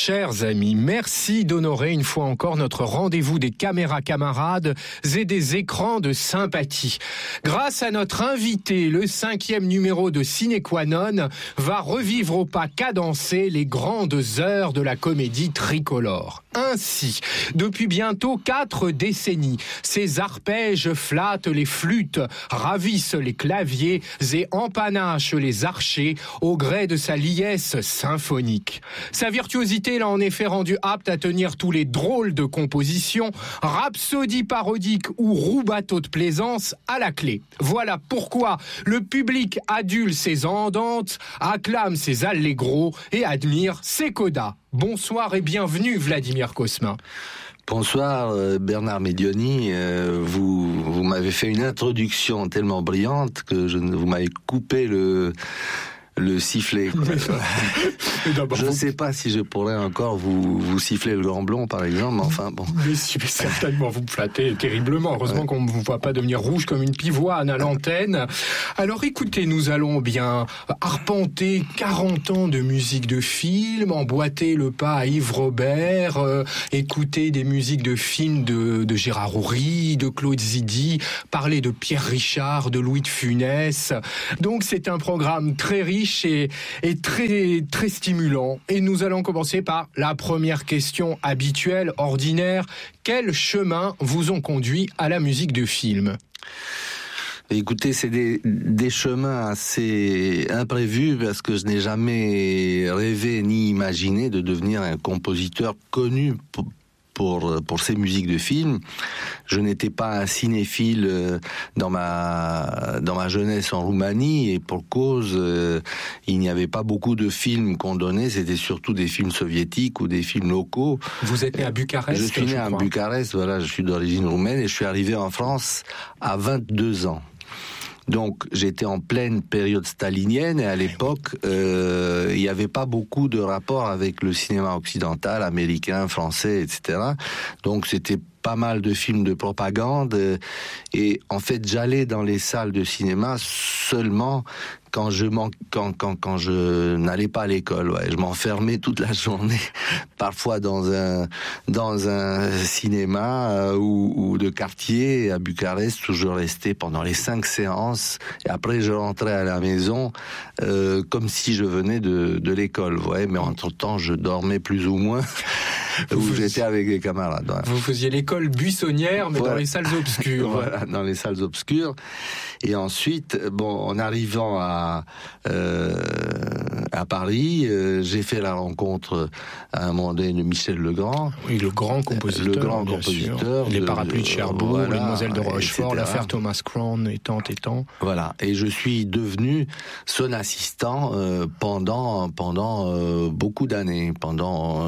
chers amis, merci d'honorer une fois encore notre rendez-vous des caméras camarades et des écrans de sympathie. Grâce à notre invité, le 5e numéro de Sine Qua Non va revivre au pas cadencé les grandes heures de la comédie tricolore. Ainsi, depuis bientôt 4 décennies, ces arpèges flattent les flûtes, ravissent les claviers et empanachent les archers au gré de sa liesse symphonique. Sa virtuosité l'a en effet rendu apte à tenir tous les drôles de compositions, rhapsodies parodiques ou roux-bateaux de plaisance à la clé. Voilà pourquoi le public adule ses andantes, acclame ses allegros et admire ses codas. Bonsoir et bienvenue Vladimir Cosma. Bonsoir Bernard Medioni, vous m'avez fait une introduction tellement brillante que vous m'avez coupé le sifflet. Je ne sais pas si je pourrais encore vous siffler le grand blond, par exemple, mais enfin bon. Mais certainement, vous me flattez terriblement. Heureusement qu'on ne vous voit pas devenir rouge comme une pivoine à l'antenne. Alors écoutez, nous allons bien arpenter 40 ans de musique de film, emboîter le pas à Yves Robert, écouter des musiques de films de Gérard Houry, de Claude Zidi, parler de Pierre Richard, de Louis de Funès. Donc c'est un programme très riche et très, très stimulant. Et nous allons commencer par la première question habituelle, ordinaire. Quels chemins vous ont conduit à la musique de film ? Écoutez, c'est des chemins assez imprévus parce que je n'ai jamais rêvé ni imaginé de devenir un compositeur connu pour ces musiques de films. Je n'étais pas un cinéphile dans ma jeunesse en Roumanie, et pour cause, il n'y avait pas beaucoup de films qu'on donnait, c'était surtout des films soviétiques ou des films locaux. Vous êtes né à Bucarest? Je suis né à Bucarest, voilà, je suis d'origine roumaine et je suis arrivé en France à 22 ans. Donc j'étais en pleine période stalinienne et à l'époque il n'y avait pas beaucoup de rapport avec le cinéma occidental, américain, français, etc. Donc c'était pas mal de films de propagande et en fait j'allais dans les salles de cinéma seulement quand je n'allais pas à l'école. Ouais, je m'enfermais toute la journée, parfois dans un cinéma ou de quartier à Bucarest où je restais pendant les 5 séances et après je rentrais à la maison comme si je venais de l'école. Ouais, mais entre-temps je dormais plus ou moins. Où j'étais avec des camarades. Ouais. Vous faisiez l'école buissonnière, mais voilà, dans les salles obscures. Voilà, dans les salles obscures. Et ensuite, en arrivant à Paris, j'ai fait la rencontre à un moment donné de Michel Legrand. Oui, le grand compositeur. Le grand compositeur. Les Parapluies de Cherbourg, voilà, les Demoiselles de Rochefort, etc. l'affaire Thomas Crown étant. Voilà. Et je suis devenu son assistant pendant beaucoup d'années, pendant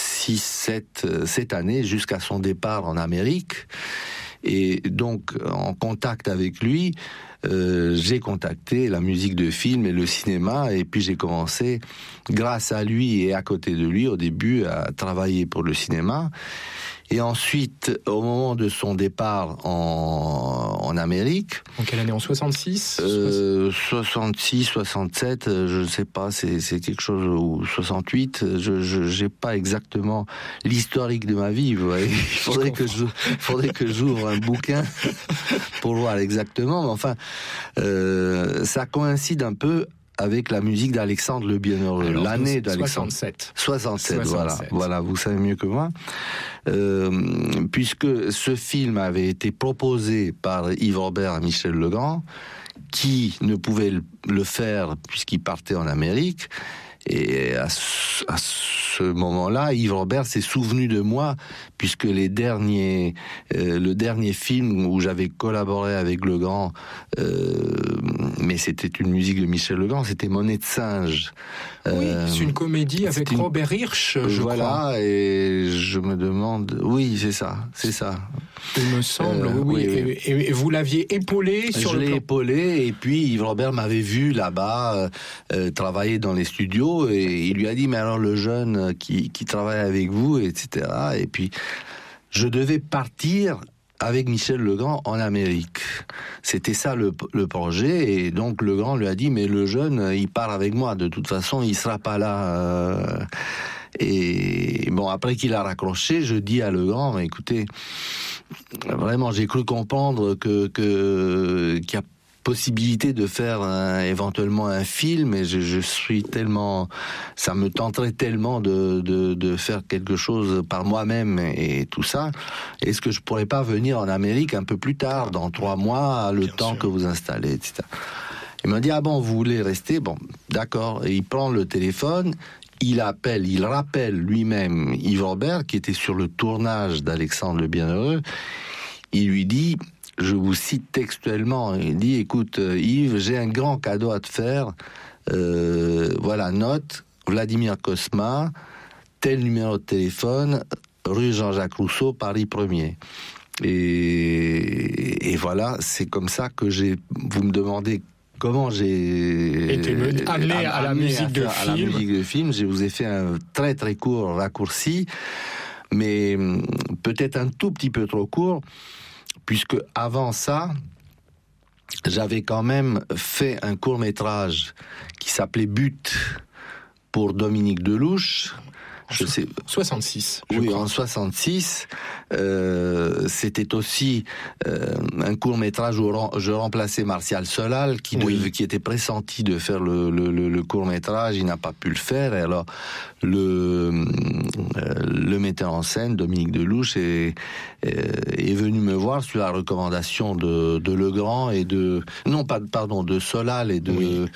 7 années jusqu'à son départ en Amérique. Et donc, en contact avec lui, j'ai contacté la musique de film et le cinéma, et puis j'ai commencé, grâce à lui et à côté de lui, au début, à travailler pour le cinéma. Et ensuite, au moment de son départ en Amérique... En quelle année? En 66 66, 67, je ne sais pas, c'est quelque chose, ou 68, j'ai pas exactement l'historique de ma vie, vous voyez. Il faudrait que j'ouvre un bouquin pour voir exactement, mais enfin, ça coïncide un peu avec la musique d'Alexandre le Bienheureux. Alors, l'année d'Alexandre. 67, voilà, vous savez mieux que moi. Puisque ce film avait été proposé par Yves Robert à Michel Legrand, qui ne pouvait le faire puisqu'il partait en Amérique. Et à ce moment-là, Yves Robert s'est souvenu de moi, puisque le dernier film où j'avais collaboré avec Legrand, mais c'était une musique de Michel Legrand, c'était Monnaie de singe. Oui, c'est une comédie avec Robert Hirsch, je crois. Voilà, et je me demande... Oui, c'est ça. Il me semble, oui. Et vous l'aviez épaulé sur le plan. Je l'ai épaulé, et puis Yves Robert m'avait vu là-bas travailler dans les studios, et il lui a dit, mais alors le jeune qui travaille avec vous, etc. Et puis, je devais partir avec Michel Legrand en Amérique. C'était ça le projet, et donc Legrand lui a dit, mais le jeune, il part avec moi, de toute façon, il sera pas là... Et après qu'il a raccroché, je dis à Legrand, écoutez, vraiment, j'ai cru comprendre qu'il y a possibilité de faire éventuellement un film, et je suis tellement, ça me tenterait tellement de faire quelque chose par moi-même et tout ça. Est-ce que je pourrais pas venir en Amérique un peu plus tard, dans 3 mois, le temps que vous installez, etc. Il m'a dit, ah bon, vous voulez rester? Bon, d'accord. Et il prend le téléphone, il rappelle lui-même Yves Robert, qui était sur le tournage d'Alexandre le Bienheureux. Il lui dit, je vous cite textuellement, il dit, écoute Yves, j'ai un grand cadeau à te faire, voilà, note, Vladimir Cosma, tel numéro de téléphone, rue Jean-Jacques Rousseau, Paris 1er. Et voilà, c'est comme ça que vous me demandez comment j'ai été amené à la musique de film. Je vous ai fait un très très court raccourci, mais peut-être un tout petit peu trop court, puisque avant ça, j'avais quand même fait un court-métrage qui s'appelait But pour Dominique Delouche. Je sais, 66. Oui, crois. En 66, c'était aussi un court-métrage où je remplaçais Martial Solal, qui était pressenti de faire le court-métrage. Il n'a pas pu le faire. Et alors, le metteur en scène, Dominique Delouche, est venu me voir sur la recommandation de Legrand et de Solal et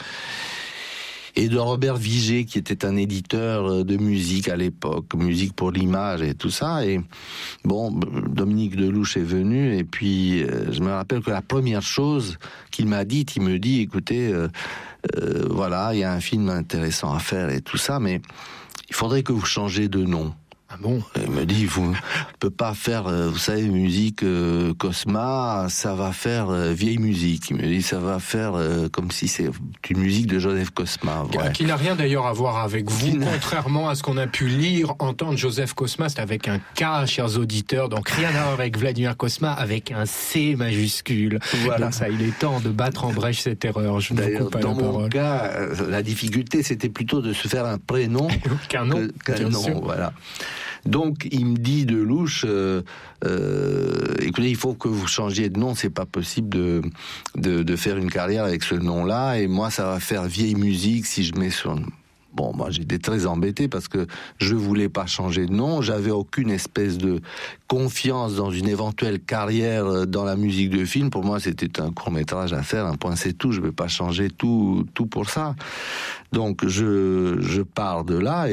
de Robert Vigée, qui était un éditeur de musique à l'époque, musique pour l'image et tout ça. Et bon, Dominique Delouche est venu, et puis je me rappelle que la première chose qu'il m'a dite, il me dit, écoutez, voilà, il y a un film intéressant à faire et tout ça, mais il faudrait que vous changiez de nom. Ah bon? Il me dit, vous ne pouvez pas faire, vous savez, musique Cosma, ça va faire vieille musique. Il me dit, ça va faire comme si c'est une musique de Joseph Cosma. Ouais. Qui n'a rien d'ailleurs à voir avec vous, contrairement à ce qu'on a pu lire, entendre. Joseph Cosma, c'est avec un K, chers auditeurs, donc rien à voir avec Vladimir Cosma, avec un C majusqu'un. Voilà. Donc ça, il est temps de battre en brèche cette erreur. Je ne vous coupe pas la parole. Dans mon cas, la difficulté, c'était plutôt de se faire un prénom qu'un nom. Qu'un nom, voilà. Donc il me dit Delouche, écoutez, il faut que vous changiez de nom, c'est pas possible de faire une carrière avec ce nom-là, et moi ça va faire vieille musique si je mets sur... Bon, moi j'étais très embêté parce que je voulais pas changer de nom, j'avais aucune espèce de confiance dans une éventuelle carrière dans la musique de film. Pour moi c'était un court-métrage à faire, un point c'est tout, je vais pas changer tout pour ça. Donc je pars de là,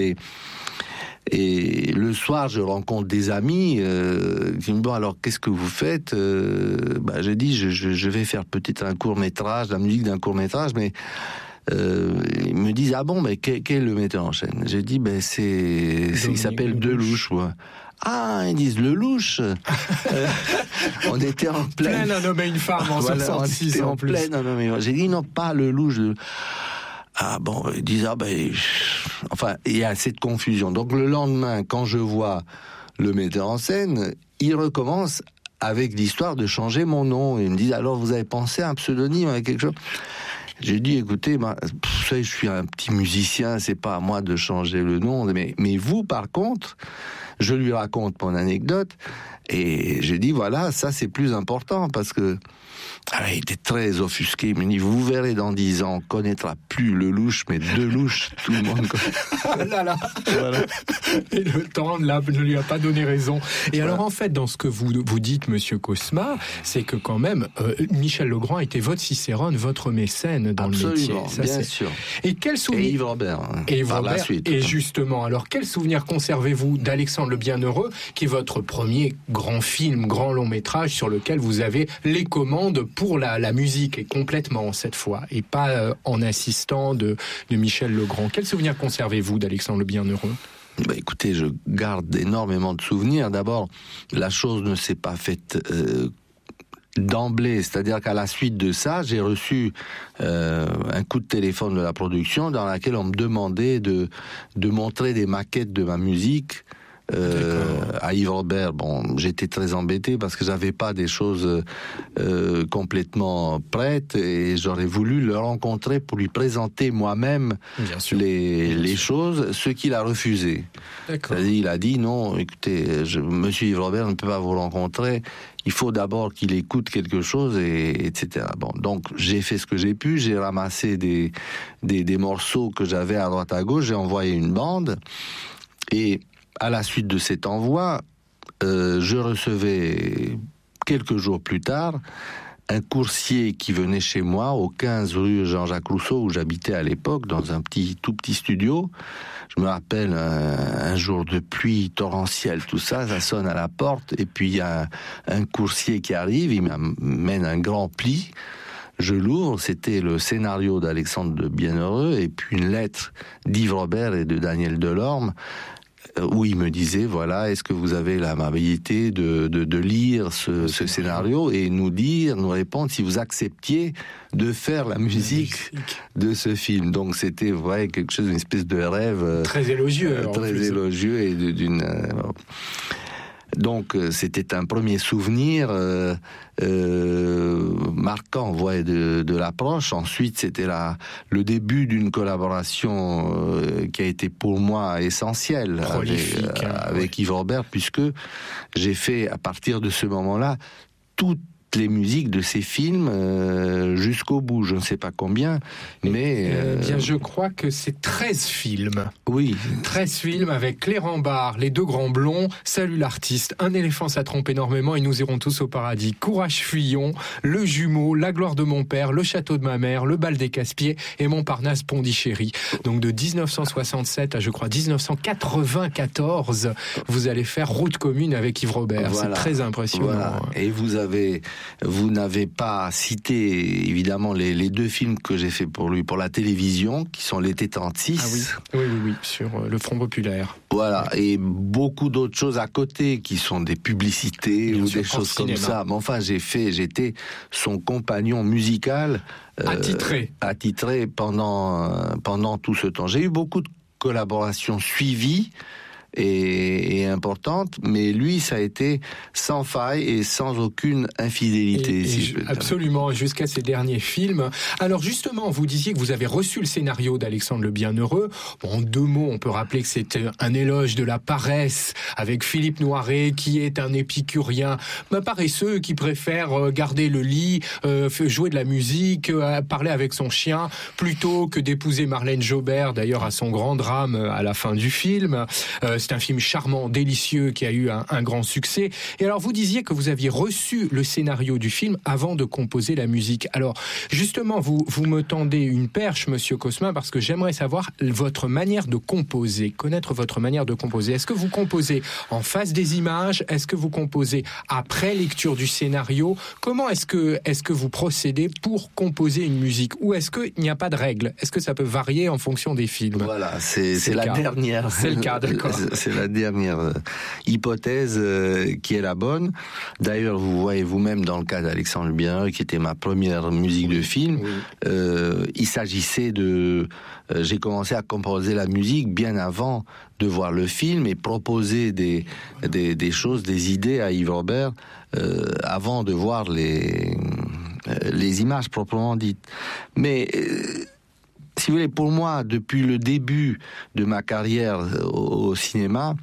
et le soir, je rencontre des amis qui me disent, bon, alors, qu'est-ce que vous faites? J'ai dit, je vais faire peut-être un court-métrage, la musique d'un court-métrage, mais ils me disent, ah bon, mais quel est le metteur en scène? J'ai dit, il s'appelle Delouche. Ouais. Ah, ils disent Lelouch. On était en pleine... Plein à nommer une femme en 66 en plus. J'ai dit, non, pas Lelouch. Ah bon, ils disent, enfin, il y a cette confusion. Donc le lendemain, quand je vois le metteur en scène, il recommence avec l'histoire de changer mon nom. Ils me disent, alors vous avez pensé à un pseudonyme, à quelque chose? J'ai dit, écoutez, je suis un petit musicien, c'est pas à moi de changer le nom, mais vous, par contre, je lui raconte mon anecdote, et j'ai dit, voilà, ça c'est plus important, parce que il était très offusqué. Il me dit, vous verrez dans 10 ans, on connaîtra plus Lelouch, mais Delouche, tout le monde connaît. Voilà. Et le temps ne lui a pas donné raison. Et voilà. Alors en fait, dans ce que vous dites, Monsieur Cosma, c'est que quand même, Michel Legrand était votre Cicérone, votre mécène dans Absolument, le métier. Ça, bien sûr. Et quel souvenir... Et Yves Robert, par la suite. Et justement, alors quel souvenir conservez-vous d'Alexandre le Bienheureux, qui est votre premier grand film, grand long métrage, sur lequel vous avez les commandes pour la musique, et complètement cette fois, et pas en assistant de Michel Legrand. Quel souvenir conservez-vous d'Alexandre le Bienheureux? Écoutez, je garde énormément de souvenirs. D'abord, la chose ne s'est pas faite d'emblée, c'est-à-dire qu'à la suite de ça, j'ai reçu un coup de téléphone de la production dans laquelle on me demandait de montrer des maquettes de ma musique à Yves Robert. Bon, j'étais très embêté parce que j'avais pas des choses complètement prêtes et j'aurais voulu le rencontrer pour lui présenter moi-même les choses, ce qu'il a refusé. C'est-à-dire, il a dit non, écoutez, Monsieur Yves Robert ne peut pas vous rencontrer. Il faut d'abord qu'il écoute quelque chose, etc. Bon, donc j'ai fait ce que j'ai pu, j'ai ramassé des morceaux que j'avais à droite à gauche, j'ai envoyé une bande, et à la suite de cet envoi, je recevais quelques jours plus tard un coursier qui venait chez moi au 15 rue Jean-Jacques Rousseau, où j'habitais à l'époque, dans un tout petit studio. Je me rappelle un jour de pluie torrentielle, tout ça, ça sonne à la porte, et puis il y a un coursier qui arrive, il m'amène un grand pli, je l'ouvre, c'était le scénario d'Alexandre le Bienheureux, et puis une lettre d'Yves Robert et de Daniel Delorme, où il me disait, voilà, est-ce que vous avez l'amabilité de lire ce scénario et nous répondre si vous acceptiez de faire la musique de ce film. Donc c'était quelque chose, une espèce de rêve très élogieux, et d'une donc c'était un premier souvenir marquant de l'approche. Ensuite, c'était le début d'une collaboration qui a été pour moi essentielle avec Yves Robert, puisque j'ai fait à partir de ce moment-là toutes les musiques de ces films jusqu'au bout, je ne sais pas combien, mais... bien, je crois que c'est 13 films. Oui. 13 films avec Clérambard, Les Deux Grands Blonds, Salut l'artiste, Un éléphant ça trompe énormément et Nous irons tous au paradis, Courage Fuyon, Le Jumeau, La gloire de mon père, Le château de ma mère, Le bal des Casse-Pieds et Montparnasse Pondichéry. Donc de 1967 à, je crois, 1994, vous allez faire route commune avec Yves Robert. Voilà. C'est très impressionnant. Voilà. Et vous n'avez pas cité évidemment les deux films que j'ai fait pour lui pour la télévision, qui sont L'été 36. Ah oui, sur le Front populaire. Voilà, et beaucoup d'autres choses à côté qui sont des publicités ou des choses comme ça. Mais enfin, j'étais son compagnon musical attitré pendant tout ce temps. J'ai eu beaucoup de collaborations suivies et importante, mais lui, ça a été sans faille et sans aucune infidélité. Absolument, jusqu'à ses derniers films. Alors justement, vous disiez que vous avez reçu le scénario d'Alexandre le Bienheureux. Bon, en deux mots, on peut rappeler que c'est un éloge de la paresse, avec Philippe Noiret, qui est un épicurien paresseux, qui préfère garder le lit, jouer de la musique, parler avec son chien, plutôt que d'épouser Marlène Jobert, d'ailleurs à son grand drame à la fin du film. C'est un film charmant, délicieux, qui a eu un grand succès. Et alors, vous disiez que vous aviez reçu le scénario du film avant de composer la musique. Alors, justement, vous me tendez une perche, Monsieur Cosma, parce que j'aimerais savoir votre manière de composer, connaître votre manière de composer. Est-ce que vous composez en face des images? Est-ce que vous composez après lecture du scénario? Comment est-ce que vous procédez pour composer une musique? Ou est-ce qu'il n'y a pas de règle? Est-ce que ça peut varier en fonction des films? Voilà, c'est la dernière. C'est le cas, d'accord. C'est la dernière hypothèse qui est la bonne. D'ailleurs, vous voyez vous-même dans le cas d'Alexandre le Bienheureux, qui était ma première musique de film, il s'agissait j'ai commencé à composer la musique bien avant de voir le film et proposer des choses, des idées à Yves Robert avant de voir les images proprement dites. Mais si vous voulez, pour moi, depuis le début de ma carrière au cinéma,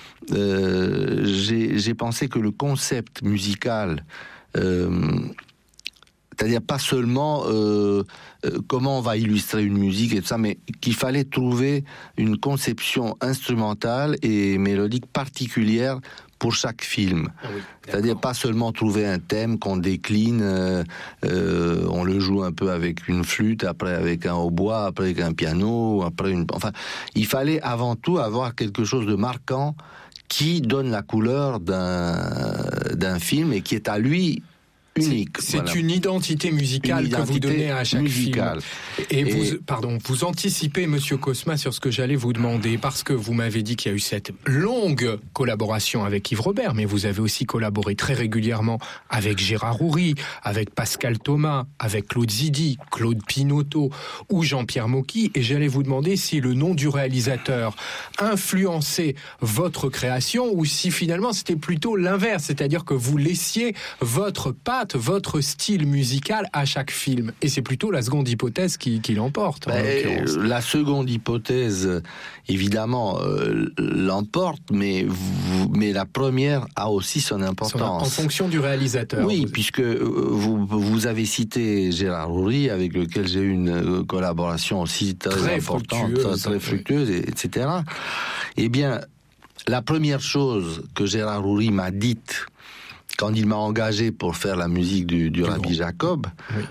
j'ai pensé que le concept musical, c'est-à-dire pas seulement comment on va illustrer une musique et tout ça, mais qu'il fallait trouver une conception instrumentale et mélodique particulière pour chaque film. Ah oui, c'est-à-dire pas seulement trouver un thème qu'on décline, on le joue un peu avec une flûte, après avec un hautbois, après avec un piano, enfin, il fallait avant tout avoir quelque chose de marquant qui donne la couleur d'un film et qui est à lui unique. C'est une identité musicale que vous donnez à chaque film. Et vous anticipez, Monsieur Cosma, sur ce que j'allais vous demander, parce que vous m'avez dit qu'il y a eu cette longue collaboration avec Yves Robert, mais vous avez aussi collaboré très régulièrement avec Gérard Houry, avec Pascal Thomas, avec Claude Zidi, Claude Pinoteau ou Jean-Pierre Mocky, et j'allais vous demander si le nom du réalisateur influençait votre création ou si finalement c'était plutôt l'inverse, c'est-à-dire que vous laissiez votre patte, votre style musical à chaque film. Et c'est plutôt la seconde hypothèse qui l'emporte. La seconde hypothèse, évidemment, l'emporte, mais la première a aussi son importance. En fonction du réalisateur. Oui, puisque vous avez cité Gérard Houry, avec lequel j'ai eu une collaboration aussi très importante, très fructueuse, etc. Eh bien, la première chose que Gérard Houry m'a dite quand il m'a engagé pour faire la musique du Rabbi Jacob,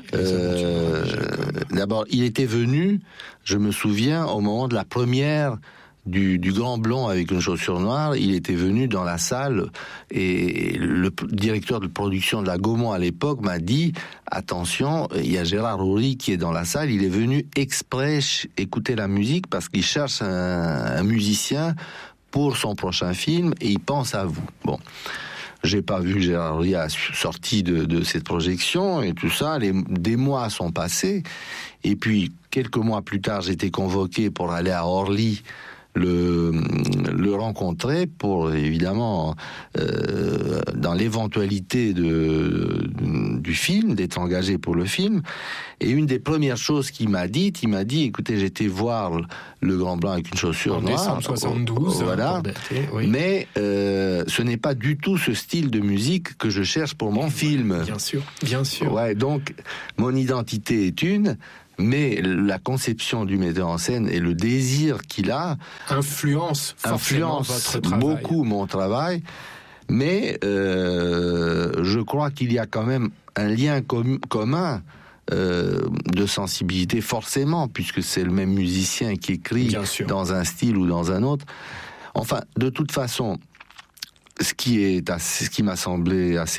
d'abord, il était venu, je me souviens, au moment de la première du Grand Blond avec une chaussure noire, il était venu dans la salle et le directeur de production de la Gaumont à l'époque m'a dit « Attention, il y a Gérard Houry qui est dans la salle, il est venu exprès écouter la musique parce qu'il cherche un musicien pour son prochain film et il pense à vous. » Bon. J'ai pas vu Gérard Houry sorti de cette projection et tout ça. Des mois sont passés. Et puis, quelques mois plus tard, j'étais convoqué pour aller à Orly le rencontrer pour, évidemment, dans l'éventualité du film, d'être engagé pour le film. Et une des premières choses qu'il m'a dit, écoutez, j'étais voir le Grand Blanc avec une chaussure noire. En décembre 72. Voilà. Oui. Mais ce n'est pas du tout ce style de musique que je cherche pour mon film. Bien sûr, bien sûr. Ouais, donc, mon identité est une, mais la conception du metteur en scène et le désir qu'il a influence votre travail. Beaucoup mon travail, mais je crois qu'il y a quand même un lien commun de sensibilité forcément, puisque c'est le même musicien qui écrit dans un style ou dans un autre. Enfin, de toute façon, ce qui m'a semblé assez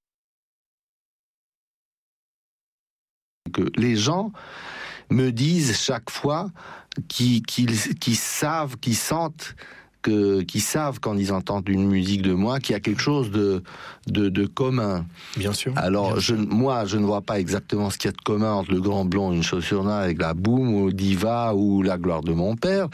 que les gens me disent chaque fois qu'ils savent, qu'ils sentent, qu'ils savent quand ils entendent une musique de moi qu'il y a quelque chose de commun. Bien sûr. Alors moi, je ne vois pas exactement ce qu'il y a de commun entre le Grand Blond et une chaussure noire avec la Boum ou Diva ou La gloire de mon père.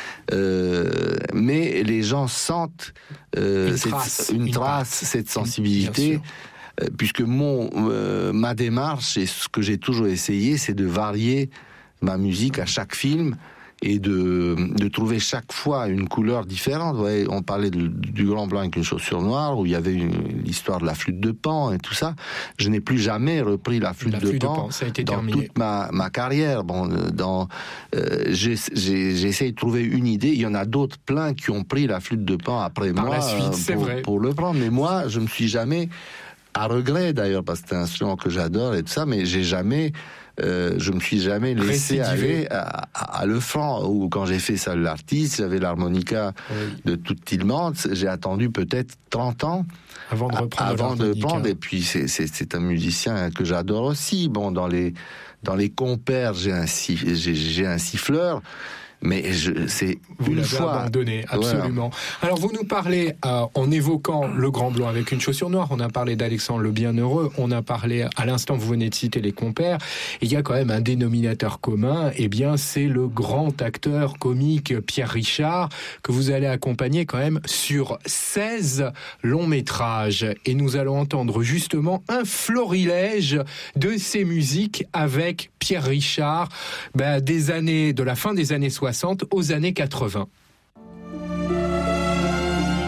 Mais les gens sentent une trace, cette sensibilité. Puisque ma démarche, et ce que j'ai toujours essayé, c'est de varier ma musique à chaque film et de trouver chaque fois une couleur différente. Vous voyez, on parlait du Grand Blanc avec une chaussure noire, où il y avait l'histoire de la flûte de Pan et tout ça. Je n'ai plus jamais repris la flûte de Pan ça a été dans terminé. toute ma carrière. Bon, j'essaie de trouver une idée. Il y en a d'autres plein qui ont pris la flûte de Pan après Par moi la suite, pour le prendre. Mais moi, je me suis jamais... à regret d'ailleurs, parce que c'est un instrument que j'adore et tout ça, mais je me suis jamais laissé aller à le franc. Ou quand j'ai fait ça l'artiste, j'avais l'harmonica de toute Tillmans, j'ai attendu peut-être 30 ans avant de reprendre et puis c'est un musicien que j'adore aussi. Bon, dans les compères, j'ai un siffleur. Mais c'est vous une l'avez fois abandonné, absolument. Ouais. Alors vous nous parlez, en évoquant le Grand Blond avec une chaussure noire, on a parlé d'Alexandre le Bienheureux, on a parlé, à l'instant vous venez de citer les compères, et il y a quand même un dénominateur commun, et bien c'est le grand acteur comique Pierre Richard, que vous allez accompagner quand même sur 16 longs métrages. Et nous allons entendre justement un florilège de ces musiques avec Pierre Richard, de la fin des années 60 aux années 80.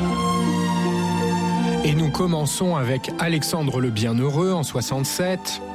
Et nous commençons avec Alexandre le Bienheureux en 67,